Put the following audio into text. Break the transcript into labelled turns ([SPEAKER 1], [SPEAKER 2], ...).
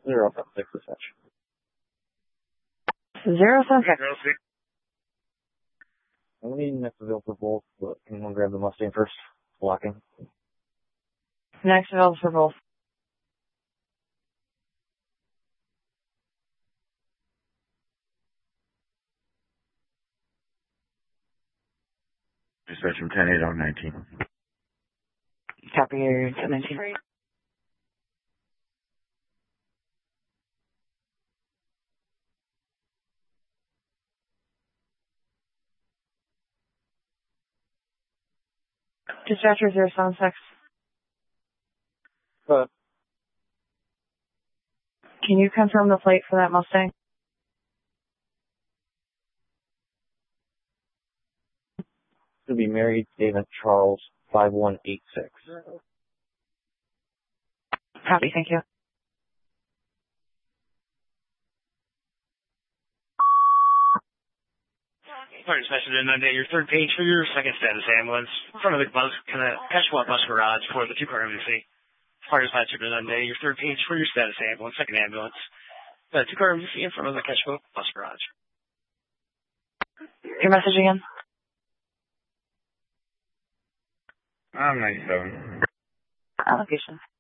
[SPEAKER 1] 076 dispatch.
[SPEAKER 2] 076.
[SPEAKER 1] I'm needing Nextville for both, but anyone grab the Mustang first? Blocking.
[SPEAKER 2] Nextville for both.
[SPEAKER 3] Dispatch from 10-8 on 19.
[SPEAKER 2] Copy your 19. Dispatcher 076. Can you confirm the plate for that Mustang?
[SPEAKER 1] To be married, David Charles, 5186.
[SPEAKER 2] Copy, thank you.
[SPEAKER 4] Sorry, Dispatch to 9-8, your third page for your second status ambulance. In front of the bus, Cashwell bus garage for the two-car emergency. Sorry, Dispatch to 9-8, your third page for your status ambulance, second ambulance. The two-car emergency in front of the Cashwell bus garage.
[SPEAKER 2] Your message again?
[SPEAKER 3] I'm 97.
[SPEAKER 2] Allocation.